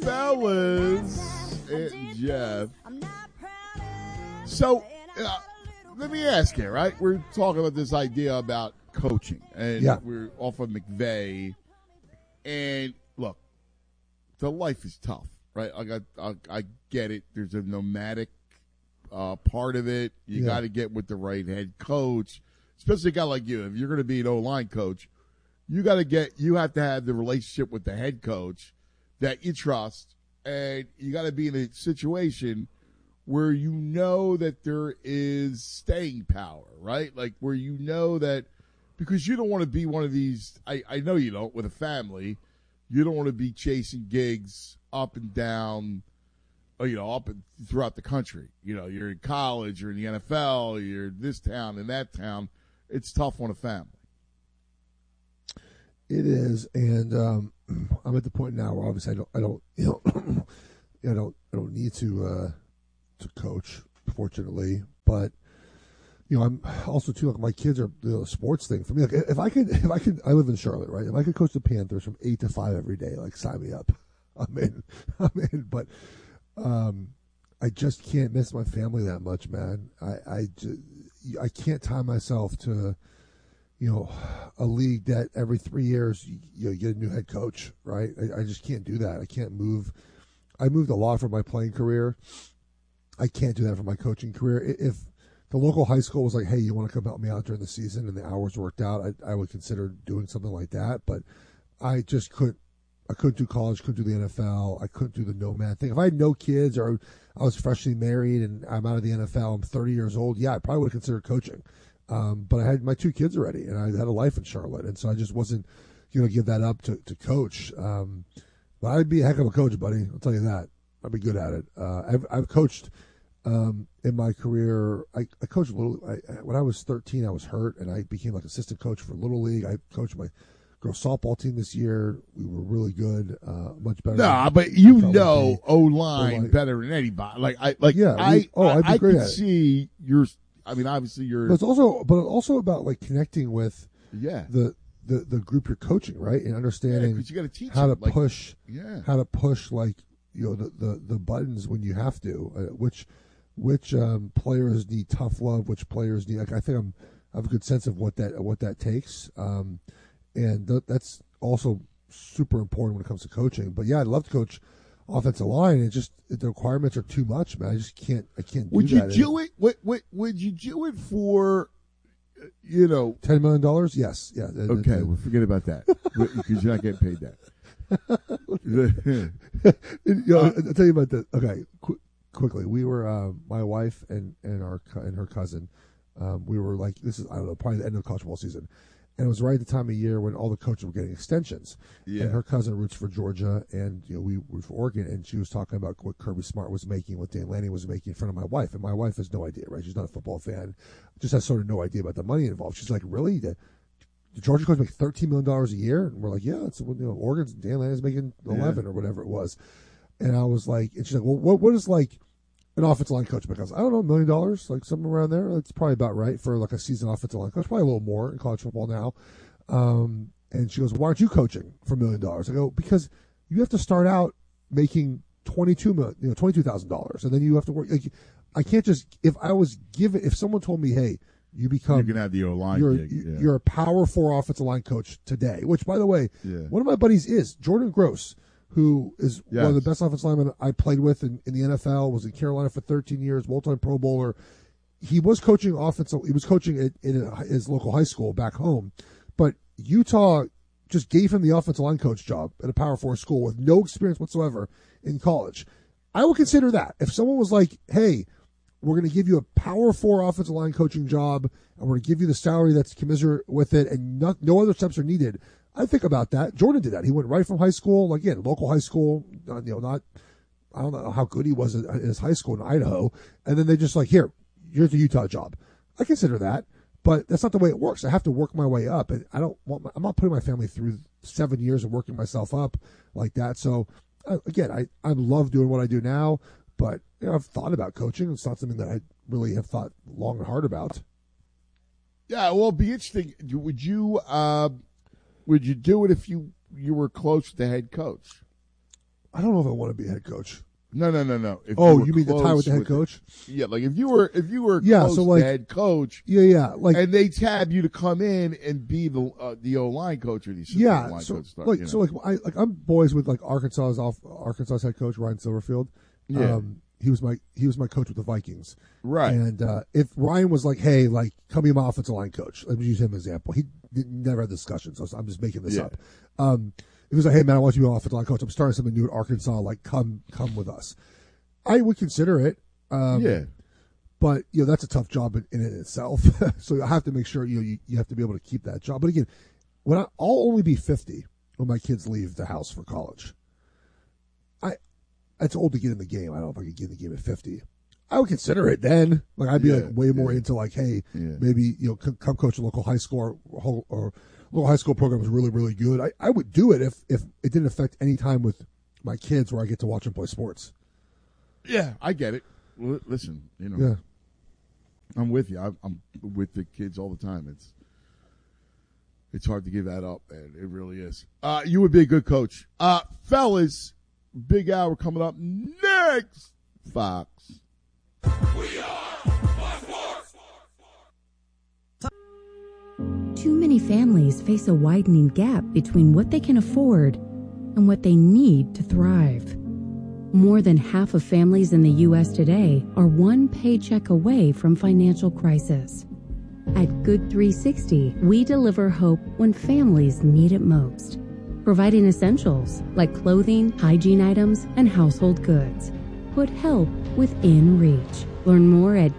fellas and Jeff. So, let me ask you, right? We're talking about this idea about coaching, and we're off of McVay. And look, the life is tough, right? I get it. There's a nomadic part of it. You got to get with the right head coach, especially a guy like you. If you're going to be an O-line coach, you have to have the relationship with the head coach that you trust, and you got to be in a situation where you know that there is staying power, right? Like where you know that, because you don't want to be one of these, I know you don't, with a family, you don't want to be chasing gigs up and down, up and throughout the country. You're in college, you're in the NFL, you're this town and that town. It's tough on a family. It is, and I'm at the point now where obviously I don't need to coach, fortunately, but I'm also too, like, my kids are the sports thing for me. Like, if I could, I live in Charlotte, right? If I could coach the Panthers from 8 to 5 every day, like, sign me up. I'm in. But I just can't miss my family that much, man. I can't tie myself to a league that every 3 years you get a new head coach, right? I just can't do that. I can't move. I moved a lot for my playing career. I can't do that for my coaching career. If the local high school was like, hey, you want to come help me out during the season, and the hours worked out, I would consider doing something like that. But I just couldn't. I couldn't do college, couldn't do the NFL. I couldn't do the nomad thing. If I had no kids or I was freshly married and I'm out of the NFL, I'm 30 years old, I probably would have considered coaching. But I had my 2 kids already, and I had a life in Charlotte, and so I just wasn't going to give that up to coach. But I'd be a heck of a coach, buddy. I'll tell you that. I'd be good at it. I've coached in my career. I coached when I was 13. I was hurt, and I became like assistant coach for Little League. I coached my girls softball team this year. We were really good, much better. Nah, but O-line better than anybody. I'd be great at it. See your. I mean, obviously you're. But it's also about like connecting with the group you're coaching, right, and understanding you gotta teach how to push like the buttons when you have to. Which players need tough love, which players need. Like, I think I have a good sense of what that takes, and that's also super important when it comes to coaching. But I'd love to coach offensive line. It just the requirements are too much, man. I just can't. I can't. Would you do it? Would you do it for $10 million? Yes. Yeah. Okay. Well, forget about that because you're not getting paid that. I'll tell you about that. Okay. Quickly, we were my wife and her cousin. We were like, this is, I don't know, probably the end of college football season. And it was right at the time of year when all the coaches were getting extensions. Yeah. And her cousin roots for Georgia, and we root for Oregon. And she was talking about what Kirby Smart was making, what Dan Lanning was making in front of my wife. And my wife has no idea, right? She's not a football fan. Just has sort of no idea about the money involved. She's like, really? The Georgia coach make $13 million a year? And we're like, yeah, it's Oregon's Dan Lanning's making 11 or whatever it was. And I was like, and she's like, well, what is like an offensive line coach? Because I don't know, $1 million, like something around there. That's probably about right for like a seasoned offensive line coach. Probably a little more in college football now. And she goes, why aren't you coaching for $1 million? I go, because you have to start out making $22,000, and then you have to work. Like, I can't just if someone told me, hey, you can have the O-line gig. You're a power 4 offensive line coach today. Which, by the way, one of my buddies is Jordan Gross, who is one of the best offensive linemen I played with in the NFL, was in Carolina for 13 years, multi Pro Bowler. He was coaching He was coaching in his local high school back home, but Utah just gave him the offensive line coach job at a Power 4 school with no experience whatsoever in college. I would consider that. If someone was like, hey, we're going to give you a Power 4 offensive line coaching job, and we're going to give you the salary that's commensurate with it, and no other steps are needed, I think about that. Jordan did that. He went right from high school, like, again, local high school, I don't know how good he was in his high school in Idaho, and then they just like, here's the Utah job. I consider that, but that's not the way it works. I have to work my way up, and I'm not putting my family through 7 years of working myself up like that. So, again, I love doing what I do now, but I've thought about coaching. It's not something that I really have thought long and hard about. Yeah, well, it'd be interesting. Would you do it if you were close to the head coach? I don't know if I want to be a head coach. No. If you mean the tie with the head coach? Yeah, like if you were close so like, to head coach. Yeah, like, and they tab you to come in and be the O-line coach or the assistant O-line coach. I'm boys with like Arkansas's head coach Ryan Silverfield. Yeah. He was my coach with the Vikings. Right. And if Ryan was like, hey, like, come be my offensive line coach, let me use him as an example. He never had discussions, so I'm just making this up. He was like, hey, man, I want you to be an offensive line coach. I'm starting something new at Arkansas. Like, come with us. I would consider it. But, that's a tough job in itself. So I have to make sure, you have to be able to keep that job. But again, I'll only be 50 when my kids leave the house for college. It's old to get in the game. I don't know if I could get in the game at 50. I would consider it then. Like, I'd be way more into like, hey, maybe, come coach a local high school or local high school program is really, really good. I would do it if it didn't affect any time with my kids where I get to watch them play sports. Yeah, I get it. Listen, I'm with you. I'm with the kids all the time. It's hard to give that up, man. It really is. You would be a good coach. Fellas, big hour coming up next. Fox. We are Fox Sports. Too many families face a widening gap between what they can afford and what they need to thrive. More than half of families in the U.S. today are one paycheck away from financial crisis. At Good 360, we deliver hope when families need it most, providing essentials like clothing, hygiene items, and household goods. Put help within reach. Learn more at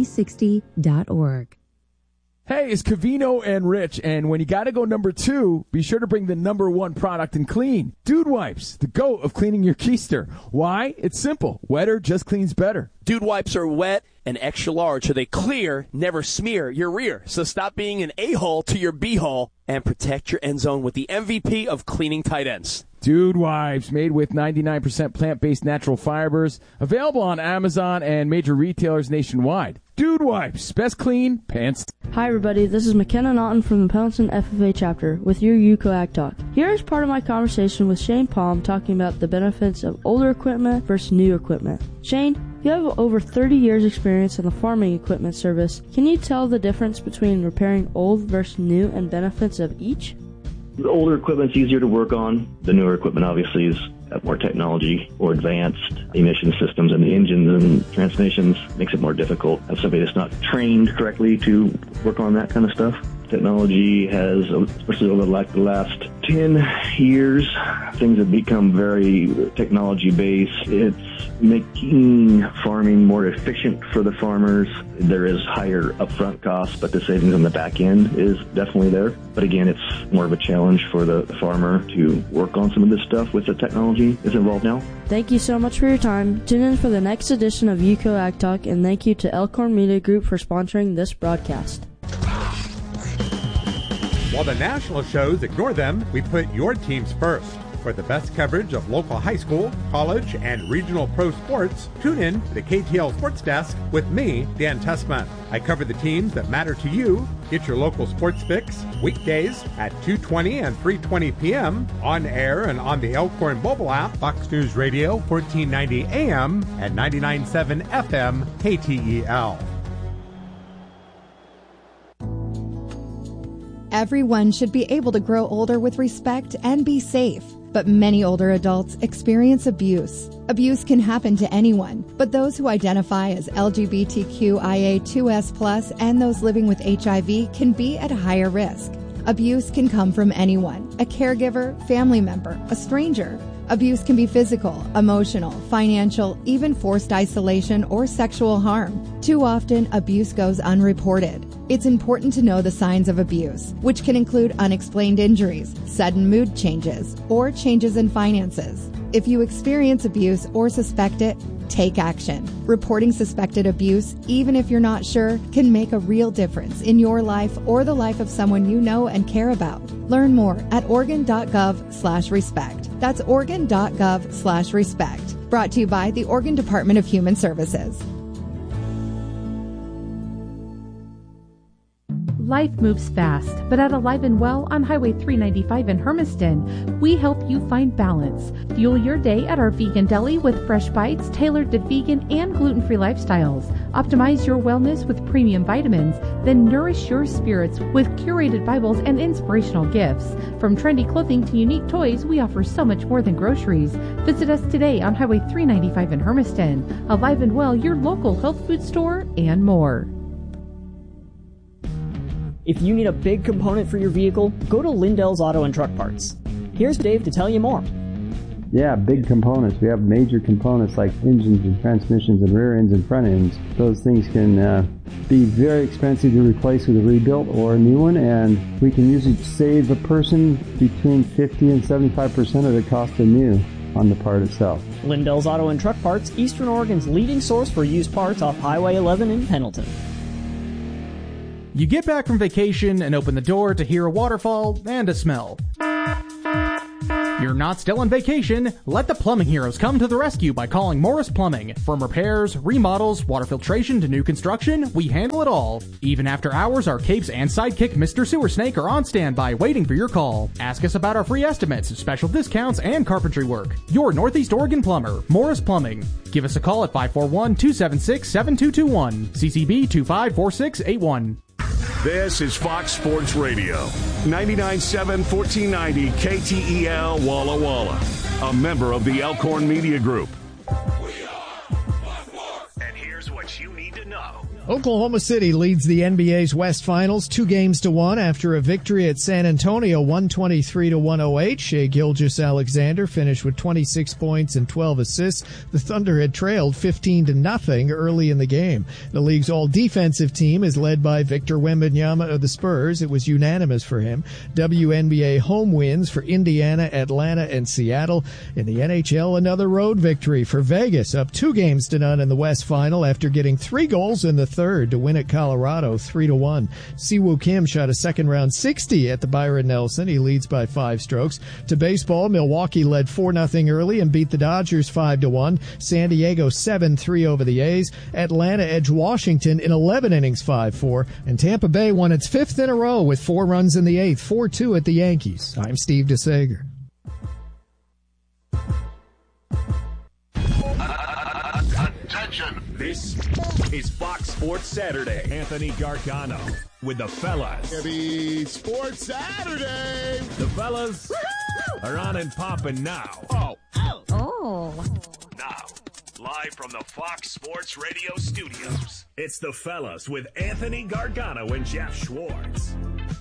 good360.org. Hey, it's Covino and Rich, and when you gotta go number 2, be sure to bring the number 1 product in clean. Dude Wipes, the GOAT of cleaning your keister. Why? It's simple. Wetter just cleans better. Dude Wipes are wet and extra large, so they clear, never smear your rear. So stop being an a-hole to your b-hole and protect your end zone with the MVP of cleaning tight ends. Dude Wipes, made with 99% plant-based natural fibers, available on Amazon and major retailers nationwide. Dude Wipes, best clean pants. Hi everybody, this is McKenna Naughton from the Pendleton FFA chapter with your UCO Ag Talk. Here is part of my conversation with Shane Palm talking about the benefits of older equipment versus new equipment. Shane, you have over 30 years experience in the farming equipment service. Can you tell the difference between repairing old versus new and benefits of each? The older equipment's easier to work on. The newer equipment obviously is more technology or advanced emission systems, and the engines and transmissions makes it more difficult. As somebody that's not trained correctly to work on that kind of stuff. Technology has, especially over like the last 10 years, things have become very technology-based. It's making farming more efficient for the farmers. There is higher upfront costs, but the savings on the back end is definitely there. But again, it's more of a challenge for the farmer to work on some of this stuff with the technology that's involved now. Thank you so much for your time. Tune in for the next edition of UCO Ag Talk, and thank you to Elkhorn Media Group for sponsoring this broadcast. While the national shows ignore them, we put your teams first. For the best coverage of local high school, college, and regional pro sports, tune in to the KTL Sports Desk with me, Dan Tessman. I cover the teams that matter to you. Get your local sports fix weekdays at 2:20 and 3:20 p.m. on air and on the Elkhorn mobile app, Fox News Radio, 1490 AM and 99.7 FM KTEL. Everyone should be able to grow older with respect and be safe. But many older adults experience abuse. Abuse can happen to anyone, but those who identify as LGBTQIA2S+ and those living with HIV can be at a higher risk. Abuse can come from anyone, a caregiver, family member, a stranger. Abuse can be physical, emotional, financial, even forced isolation or sexual harm. Too often, abuse goes unreported. It's important to know the signs of abuse, which can include unexplained injuries, sudden mood changes, or changes in finances. If you experience abuse or suspect it, take action. Reporting suspected abuse, even if you're not sure, can make a real difference in your life or the life of someone you know and care about. Learn more at Oregon.gov/respect. That's Oregon.gov/respect. Brought to you by the Oregon Department of Human Services. Life moves fast, but at Alive and Well on Highway 395 in Hermiston, we help you find balance. Fuel your day at our vegan deli with fresh bites tailored to vegan and gluten-free lifestyles. Optimize your wellness with premium vitamins, then nourish your spirits with curated Bibles and inspirational gifts. From trendy clothing to unique toys, we offer so much more than groceries. Visit us today on Highway 395 in Hermiston. Alive and Well, your local health food store, and more. If you need a big component for your vehicle, go to Lindell's Auto and Truck Parts. Here's Dave to tell you more. Yeah, big components. We have major components like engines and transmissions and rear ends and front ends. Those things can be very expensive to replace with a rebuilt or a new one, and we can usually save a person between 50 and 75% of the cost of new on the part itself. Lindell's Auto and Truck Parts, Eastern Oregon's leading source for used parts off Highway 11 in Pendleton. You get back from vacation and open the door to hear a waterfall and a smell. You're not still on vacation. Let the plumbing heroes come to the rescue by calling Morris Plumbing. From repairs, remodels, water filtration to new construction, we handle it all. Even after hours, our capes and sidekick Mr. Sewer Snake are on standby waiting for your call. Ask us about our free estimates, special discounts, and carpentry work. Your Northeast Oregon plumber, Morris Plumbing. Give us a call at 541-276-7221. CCB 254681. This is Fox Sports Radio, 99.7 1490 KTEL Walla Walla, a member of the Elkhorn Media Group. And here's what you need to know. Oklahoma City leads the NBA's West Finals 2-1 after a victory at San Antonio 123-108. Shai Gilgeous-Alexander finished with 26 points and 12 assists. The Thunder had trailed 15-0 early in the game. The league's all-defensive team is led by Victor Wembanyama of the Spurs. It was unanimous for him. WNBA home wins for Indiana, Atlanta, and Seattle. In the NHL, another road victory for Vegas, up 2-0 in the West Final after getting 3 goals in the third to win at Colorado 3-1. Siwoo Kim shot a second-round 60 at the Byron Nelson. He leads by 5 strokes. To baseball, Milwaukee led 4-0 early and beat the Dodgers 5-1. San Diego 7-3 over the A's. Atlanta edged Washington in 11 innings 5-4. And Tampa Bay won its 5th in a row with 4 runs in the 8th, 4-2 at the Yankees. I'm Steve DeSager. Attention. This is Fox Sports Saturday. Anthony Gargano with the fellas. Happy Sports Saturday. The fellas are on and popping now. Oh. Now, live from the Fox Sports Radio studios, it's the fellas with Anthony Gargano and Jeff Schwartz.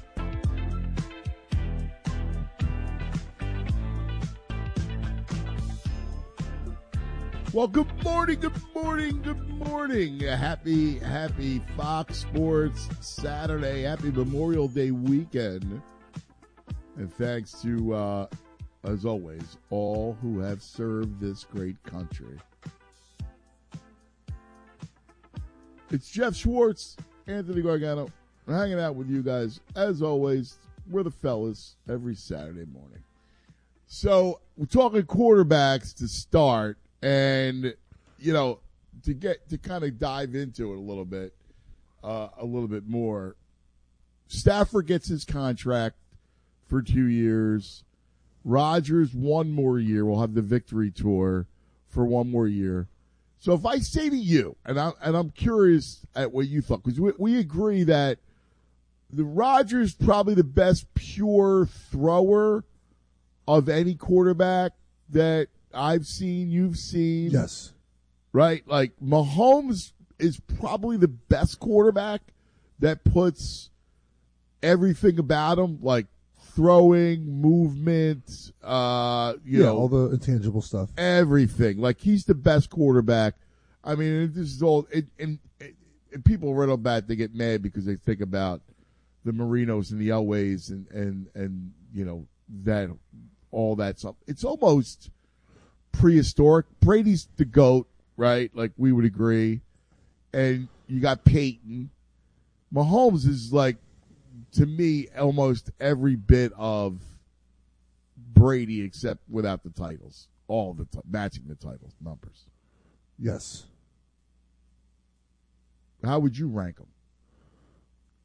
Well, good morning. Happy Fox Sports Saturday. Happy Memorial Day weekend. And thanks to, as always, all who have served this great country. It's Jeff Schwartz, Anthony Gargano, hanging out with you guys. As always, we're the fellas every Saturday morning. So we're talking quarterbacks to start. And, you know, to kind of dive into it a little bit more, Stafford gets his contract for 2 years. Rodgers 1 more year. We'll have the victory tour for 1 more year. So if I say to you, and I'm curious at what you thought, because we agree that the Rodgers probably the best pure thrower of any quarterback that I've seen, you've seen. Yes. Right? Like, Mahomes is probably the best quarterback that puts everything about him, like throwing, movement, you know. All the intangible stuff. Everything. Like, he's the best quarterback. I mean, this is all, and people right off bat, they get mad because they think about the Marinos and the Elways and you know, that, all that stuff. It's almost prehistoric. Brady's the GOAT, right? Like, we would agree. And you got Peyton. Mahomes is like, to me, almost every bit of Brady except without the titles. All the matching the titles numbers. Yes. How would you rank them?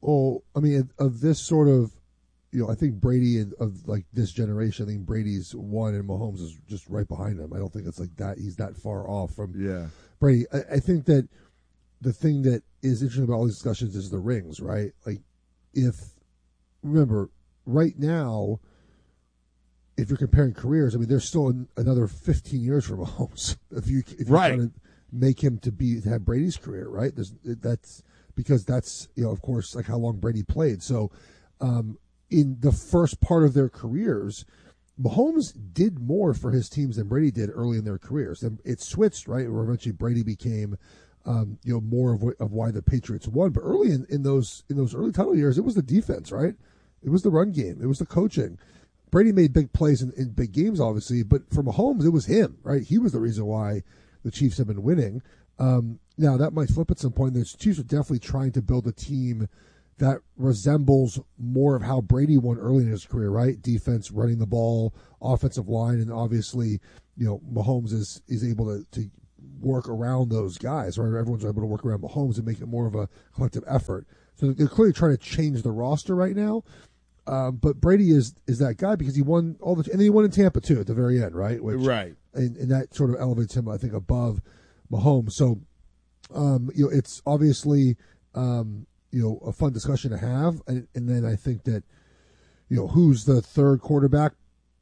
Oh, I mean, of this sort of, I think Brady of like this generation, I think Brady's one and Mahomes is just right behind him. I don't think it's like that. He's that far off from Brady. I think that the thing that is interesting about all these discussions is the rings, right? Like, remember, right now, if you're comparing careers, I mean, there's still another 15 years for Mahomes. If you're trying to make him to have Brady's career, right? That's because that's, of course, like how long Brady played. So, in the first part of their careers, Mahomes did more for his teams than Brady did early in their careers. And it switched, right? Where eventually Brady became, more of why the Patriots won. But early in those early title years, it was the defense, right? It was the run game. It was the coaching. Brady made big plays in big games, obviously, but for Mahomes, it was him, right? He was the reason why the Chiefs have been winning. Now, that might flip at some point. The Chiefs are definitely trying to build a team that resembles more of how Brady won early in his career, right? Defense, running the ball, offensive line, and obviously, Mahomes is able to work around those guys, right? Everyone's able to work around Mahomes and make it more of a collective effort. So they're clearly trying to change the roster right now. But Brady is that guy because he won and then he won in Tampa too at the very end, right? Right. And that sort of elevates him, I think, above Mahomes. So, it's obviously, a fun discussion to have. And then I think that, who's the third quarterback?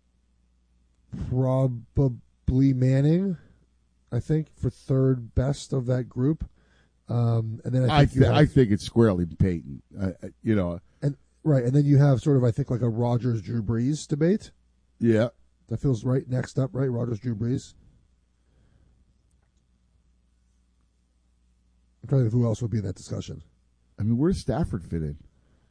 Probably Manning, I think, for third best of that group. And then I think it's squarely Peyton, and right. And then you have sort of, I think, like a Rodgers, Drew Brees debate. Yeah. That feels right next up, right? Rodgers, Drew Brees. I'm trying to think of who else would be in that discussion. I mean, where does Stafford fit in?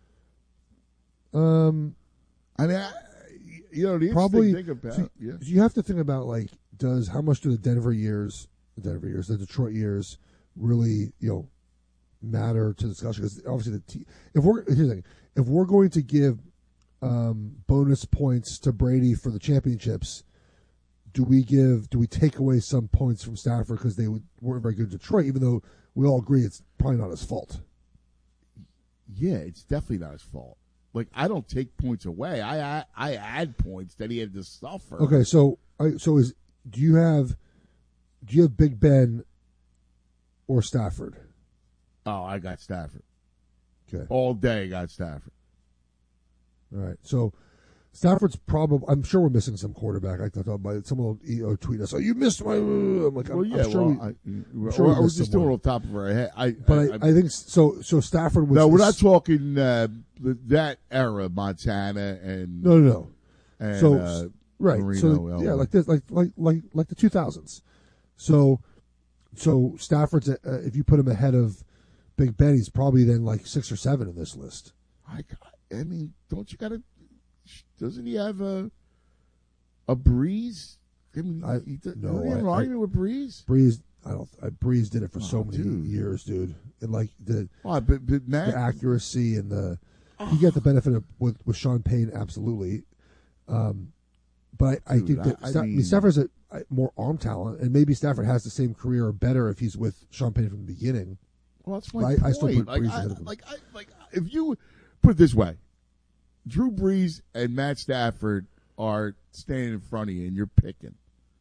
I mean, the probably thing about you have to think about like how much do the Detroit years really matter to the discussion? Because obviously here's the thing, if we're going to give bonus points to Brady for the championships, do we take away some points from Stafford because they weren't very good in Detroit, even though we all agree it's probably not his fault? Yeah, it's definitely not his fault. Like, I don't take points away. I add points that he had to suffer. Okay, so do you have Big Ben or Stafford? Oh, I got Stafford. Okay, all day I got Stafford. All right, so Stafford's probably. I'm sure we're missing some quarterback. I thought someone will tweet us. Oh, you missed my. I'm like, well, I'm sure I was just doing on top of our head. I think so. So Stafford was. No, we're not talking that era, Montana and no. And, so right, Marino, so yeah, like this, like the 2000s. So Stafford's if you put him ahead of Big Ben, he's probably then like 6 or 7 in this list. I mean, don't you got to? Doesn't he have a Breeze? I mean, doesn't he have an argument with Breeze? Breeze, Breeze did it for so many years, dude. And like the accuracy and he got the benefit of with Sean Payne, absolutely. But I think that Stafford's a more arm talent, and maybe Stafford has the same career or better if he's with Sean Payne from the beginning. Well, that's my point. I still put Breeze ahead of him. Like if you put it this way. Drew Brees and Matt Stafford are standing in front of you, and you're picking.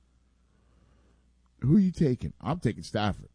Who are you taking? I'm taking Stafford.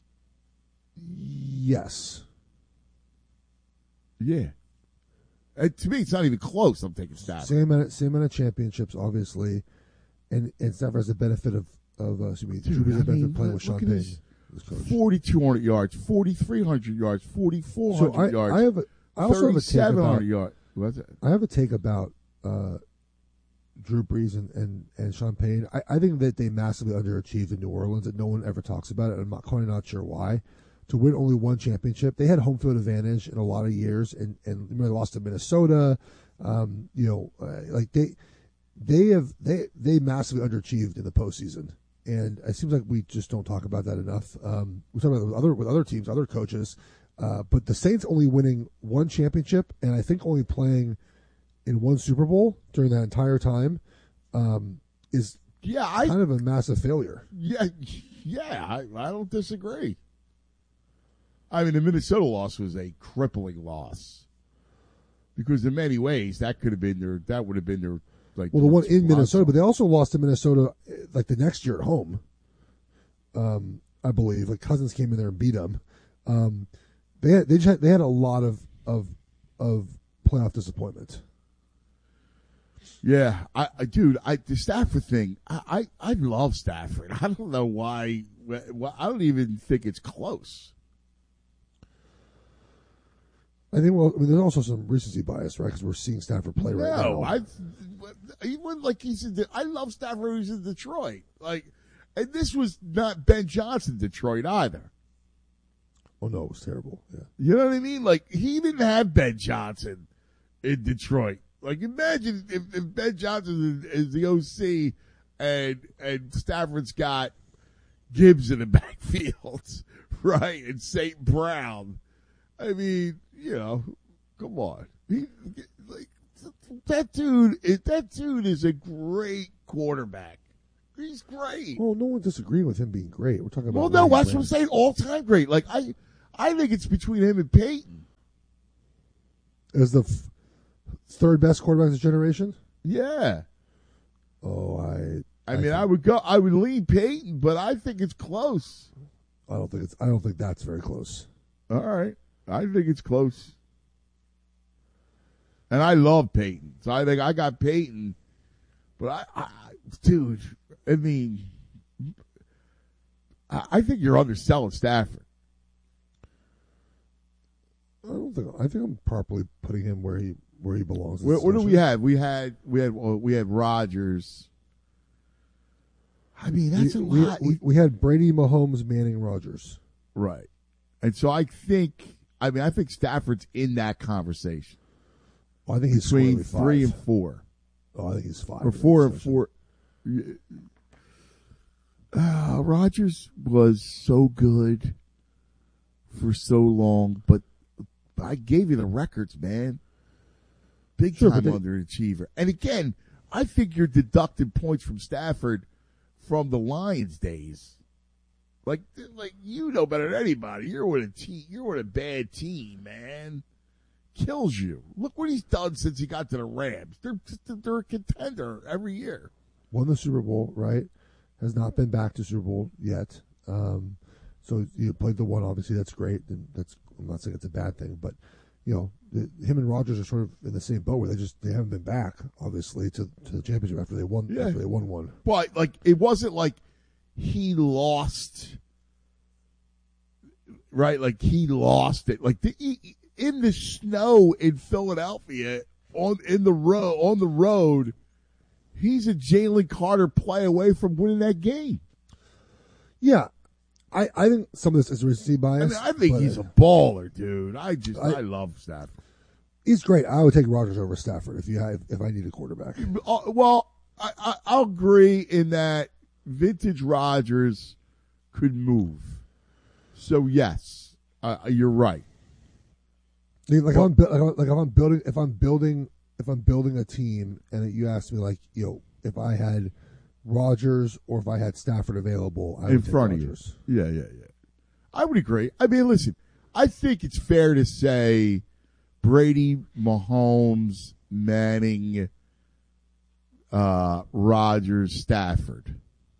Yes. Yeah. To me, it's not even close. I'm taking Stafford. Same amount of championships, obviously, and Stafford has the benefit of Drew Brees has the benefit of playing with Sean Payne. 4,200 yards, 4,300 yards, 4,400 yards. I also have a take 3,700 yards. I have a take about Drew Brees and Sean Payne. I think that they massively underachieved in New Orleans, and no one ever talks about it. I'm not sure why. To win only one championship, they had home field advantage in a lot of years, and remember they lost to Minnesota. Like they massively underachieved in the postseason, and it seems like we just don't talk about that enough. We talk about it with other teams, other coaches. But the Saints only winning one championship, and I think only playing in one Super Bowl during that entire time, is kind of a massive failure. Yeah, I don't disagree. I mean, the Minnesota loss was a crippling loss because in many ways that would have been their like. Well, the one in Minnesota, but they also lost to Minnesota like the next year at home. I believe like Cousins came in there and beat them. They had a lot of playoff disappointment. Yeah, the Stafford thing, I love Stafford. I don't know why. I don't even think it's close. I think, there's also some recency bias, right? Because we're seeing Stafford play right now. I love Stafford who's in Detroit. And this was not Ben Johnson Detroit either. Oh, no, it was terrible. Yeah. You know what I mean? Like, he didn't have Ben Johnson in Detroit. Like, imagine if Ben Johnson is the OC and Stafford's got Gibbs in the backfield, right? And St. Brown. I mean, come on. That dude is a great quarterback. He's great. Well, no one's disagreeing with him being great. We're talking about. Well, no, that's what I'm saying. All time great. Like I think it's between him and Peyton. As the third best quarterback of this generation. Yeah. Oh, I would lean Peyton, but I think it's close. I don't think that's very close. All right. I think it's close. And I love Peyton. So I think I got Peyton. But I think you're underselling Stafford. I think I'm properly putting him where he belongs. What do we have? We had Rodgers. I mean, that's a lot. We had Brady, Mahomes, Manning, Rodgers. Right. And so I think Stafford's in that conversation. Well, I think he's between 3 and 4. Oh, I think he's 5. Or 4 and 4. Rodgers was so good for so long, but I gave you the records, man. Big time underachiever. And again, I think you're deducting points from Stafford from the Lions days. Like you know better than anybody. You're with a bad team, man. Kills you. Look what he's done since he got to the Rams. They're a contender every year. Won the Super Bowl, right? Has not been back to Super Bowl yet. So you played the one. Obviously, that's great. And I'm not saying it's a bad thing, but him and Rodgers are sort of in the same boat where they haven't been back, obviously, to the championship after they won. Yeah. After they won one. But it wasn't like he lost. Right, he lost it. In the snow in Philadelphia on the road, he's a Jalen Carter play away from winning that game. Yeah, I think some of this is recency bias. I think he's a baller, dude. I love Stafford. He's great. I would take Rodgers over Stafford if I need a quarterback. Well, I'll agree in that vintage Rodgers could move. So yes, you're right. If I'm building a team, and you asked me if I had Rodgers or if I had Stafford available, I would take Rodgers. Yeah. I would agree. I mean, listen, I think it's fair to say Brady, Mahomes, Manning, Rodgers, Stafford,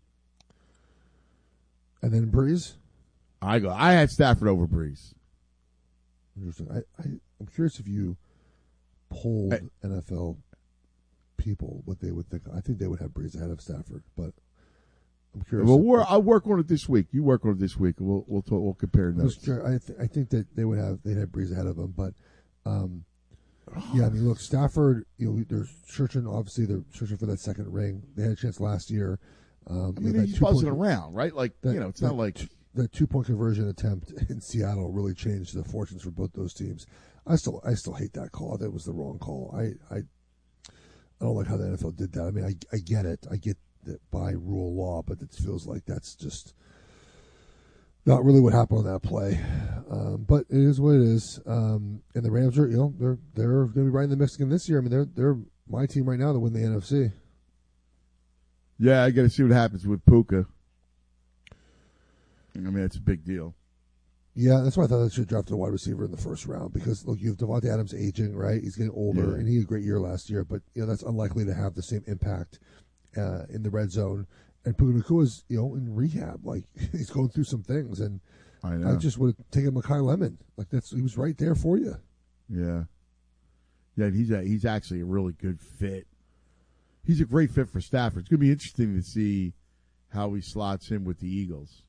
and then Breeze. I had Stafford over Breeze. Interesting. I'm curious if you polled NFL people what they would think. I think they would have Breeze ahead of Stafford, but I'm curious. Well, I'll work on it this week. You work on it this week, and we'll compare notes. I think that they'd have Breeze ahead of them, but yeah. I mean, look, Stafford. They're searching. Obviously, they're searching for that second ring. They had a chance last year. He's buzzing around, right? It's not like. The 2-point conversion attempt in Seattle really changed the fortunes for both those teams. I still hate that call. That was the wrong call. I don't like how the NFL did that. I mean, I get it. I get that by rule law, but it feels like that's just not really what happened on that play. But it is what it is. And the Rams are, they're going to be right in the mix again this year. I mean, they're my team right now to win the NFC. Yeah, I got to see what happens with Puka. I mean, it's a big deal. Yeah, that's why I thought they should have drafted a wide receiver in the first round because, look, you have Devontae Adams aging, right? He's getting older, and he had a great year last year, but, that's unlikely to have the same impact in the red zone. And Puka Nakua's, in rehab. Like, he's going through some things, and I just would have taken Mekhi Lemon. Like, he was right there for you. Yeah. Yeah, he's actually a really good fit. He's a great fit for Stafford. It's going to be interesting to see how he slots in with the Eagles.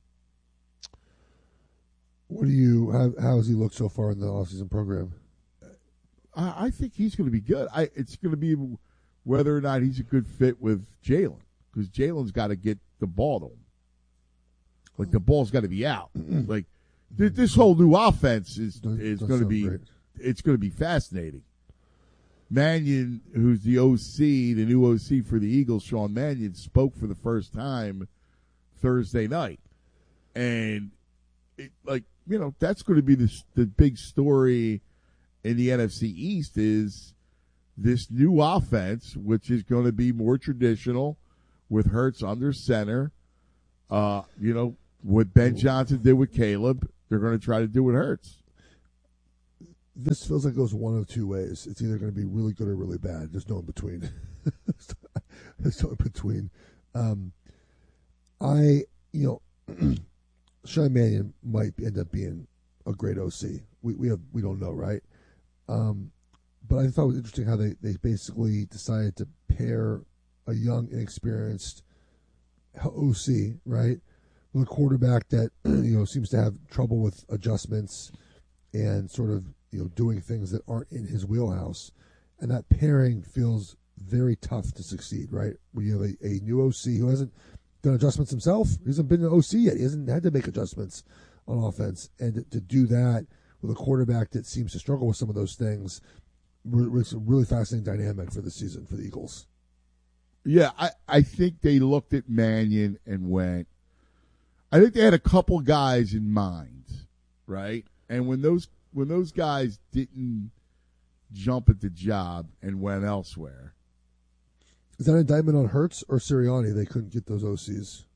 How has he looked so far in the offseason program? I think he's going to be good. It's going to be whether or not he's a good fit with Jalen, because Jalen's got to get the ball to him. Like, the ball's got to be out. Like, this whole new offense is going to be great. It's going to be fascinating. Mannion, who's the new OC for the Eagles, Sean Mannion, spoke for the first time Thursday night, and that's going to be the big story in the NFC East is this new offense, which is going to be more traditional with Hurts under center. What Ben Johnson did with Caleb, they're going to try to do with Hurts. This feels like it goes one of two ways. It's either going to be really good or really bad. There's no in between. There's no in between. Sean Mannion might end up being a great OC. We don't know, right? But I thought it was interesting how they basically decided to pair a young, inexperienced OC, right, with a quarterback that seems to have trouble with adjustments and sort of doing things that aren't in his wheelhouse, and that pairing feels very tough to succeed, right? When you have a new OC who hasn't done adjustments himself, he hasn't been an OC yet, he hasn't had to make adjustments on offense, and to do that with a quarterback that seems to struggle with some of those things, it's a really fascinating dynamic for the season for the Eagles. Yeah, I think they looked at Mannion and went, I think they had a couple guys in mind, right? And when those guys didn't jump at the job and went elsewhere. Is that an indictment on Hurts or Sirianni? They couldn't get those OCs.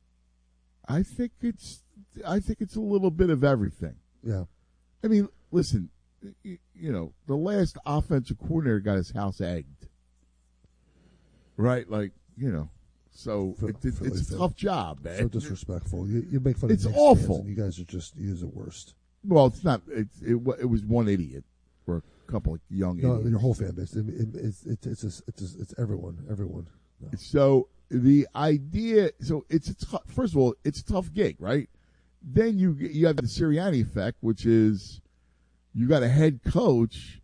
I think it's a little bit of everything. Yeah. I mean, listen, the last offensive coordinator got his house egged. Right? Like, so it's a tough job, man. So disrespectful. You make fun of It's awful. And you guys are the worst. Well, it's not. It was one idiot or a couple of young idiots. Your whole fan base. It's everyone. Everyone. No. So the idea. So first of all, it's a tough gig, right? Then you have the Sirianni effect, which is you got a head coach,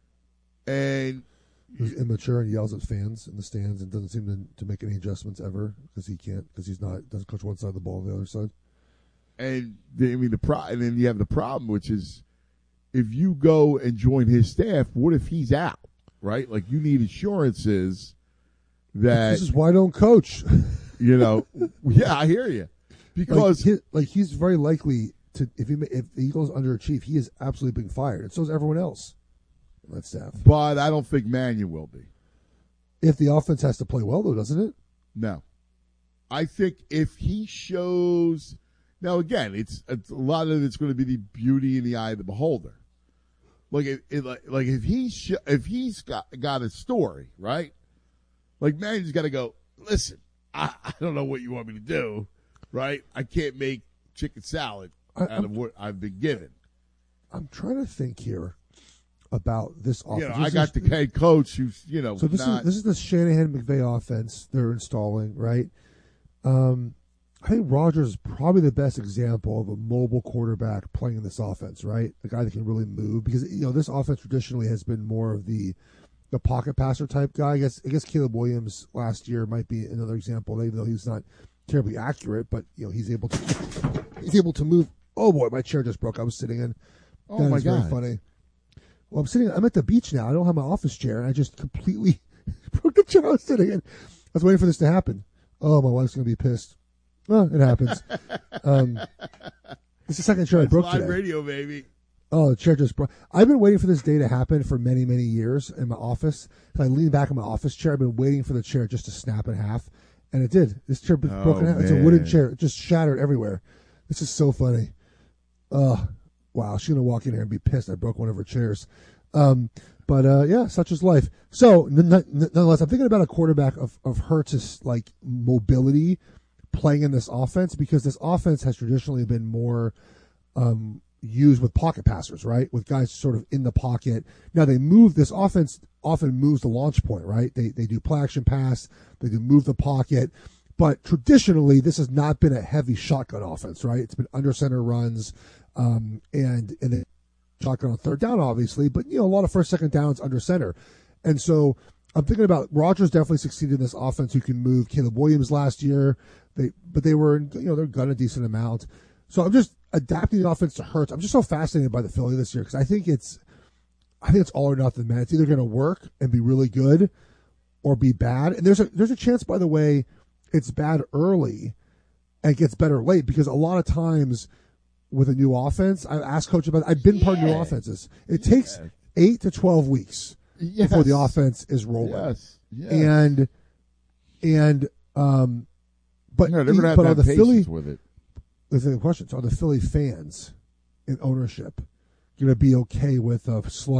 and who's immature and yells at fans in the stands and doesn't seem to make any adjustments ever because he's not doesn't coach one side of the ball on the other side. And and then you have the problem, which is if you go and join his staff, what if he's out, right? Like, you need assurances that this is why I don't coach. Yeah, I hear you, because he's very likely to if the Eagles underachieve, he is absolutely being fired, and so is everyone else on that staff. But I don't think Mannion will be. If the offense has to play well, though, doesn't it? No, I think if he shows. Now, again, it's a lot of it's going to be the beauty in the eye of the beholder. Like if he's got a story, right? Like, Mannion's got to go, listen, I don't know what you want me to do, right? I can't make chicken salad out of what I've been given. I'm trying to think here about this offense. I got the head coach who's, So this is the Shanahan-McVay offense they're installing, right? I think Rodgers is probably the best example of a mobile quarterback playing in this offense, right? A guy that can really move, because this offense traditionally has been more of the pocket passer type guy. I guess Caleb Williams last year might be another example, even though he's not terribly accurate, but he's able to move. Oh boy, my chair just broke. I was sitting in. Oh my God, very funny. Well, I'm at the beach now. I don't have my office chair, and I just completely broke the chair I was sitting in. I was waiting for this to happen. Oh, my wife's gonna be pissed. Well, it happens. It's the second chair I broke today. Live radio, baby. Oh, the chair just broke. I've been waiting for this day to happen for many, many years in my office. I lean back in my office chair. I've been waiting for the chair just to snap in half, and it did. This chair broke in half. It's a wooden chair. It just shattered everywhere. This is so funny. wow, she's going to walk in here and be pissed. I broke one of her chairs. But such is life. So, nonetheless, I'm thinking about a quarterback of Hurts' like mobility playing in this offense, because this offense has traditionally been more used with pocket passers, right? With guys sort of in the pocket. Now this offense often moves the launch point, right? They do play action pass, they do move the pocket, but traditionally this has not been a heavy shotgun offense, right? It's been under center runs, and then shotgun on third down, obviously, but a lot of first, second downs under center. And so I'm thinking about Rodgers definitely succeeded in this offense who can move. Caleb Williams last year, they were, they're gun a decent amount. So I'm just adapting the offense to Hurts. I'm just so fascinated by the Philly this year because I think it's all or nothing, man. It's either going to work and be really good or be bad. And there's a chance, by the way, it's bad early and gets better late, because a lot of times with a new offense, I've asked coach about it. I've been part of new offenses. It takes 8 to 12 weeks before the offense is rolling. Yes. But they're going to have on the Philly with it. The question is, are the Philly fans in ownership going to be okay with a slug